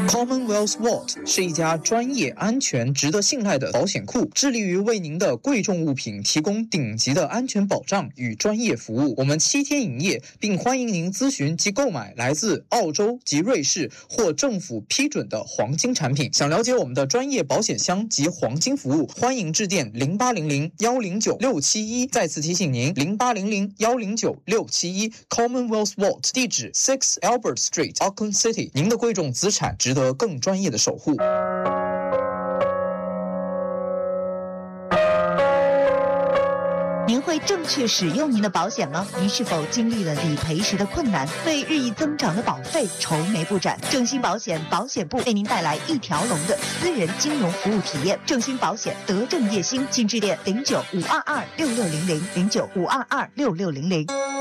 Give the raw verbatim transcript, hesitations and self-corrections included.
Commonwealth Vault 是一家专业、安全、值得信赖的保险库，致力于为您的贵重物品提供顶级的安全保障与专业服务。我们七天营业，并欢迎您咨询及购买来自澳洲及瑞士或政府批准的黄金产品。想了解我们的专业保险箱及黄金服务，欢迎致电零八零零幺零九六七一。再次提醒您，零八零零幺零九六七一 Commonwealth Vault 地址 Six Albert Street，Auckland City。您的贵重资产值得更专业的守护。 您会正确使用您的保险吗？您是否经历了理赔时的困难，为日益增长的保费愁眉不展？正兴保险保险部为您带来一条龙的私人金融服务体验。正兴保险德正业兴，请致电零九五二二六六零零零九五二二六六零零。